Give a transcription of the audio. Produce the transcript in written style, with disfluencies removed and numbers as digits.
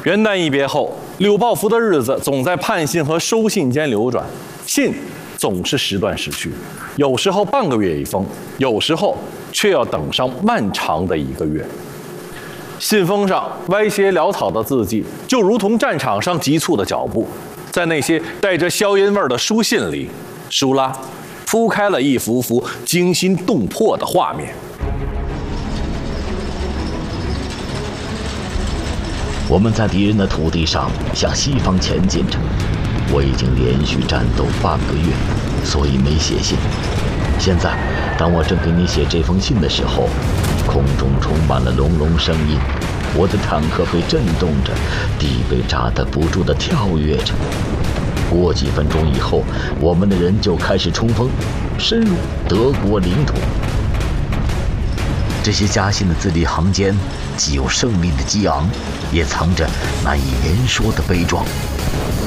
元旦一别后，柳报符的日子总在判信和收信间流转，信总是时断时续，有时候半个月一封，有时候却要等上漫长的1个月。信封上歪斜潦草的字迹，就如同战场上急促的脚步，在那些带着硝烟味的书信里，舒拉铺开了一幅幅惊心动魄的画面。 我们在敌人的土地上向西方前进着，我已经连续战斗半个月，所以没写信。现在，当我正给你写这封信的时候，空中充满了隆隆声音，我的坦克被震动着，地被炸得不住地跳跃着。过几分钟以后，我们的人就开始冲锋，深入德国领土。这些家信的字里行间，既有胜利的激昂，也藏着难以言说的悲壮。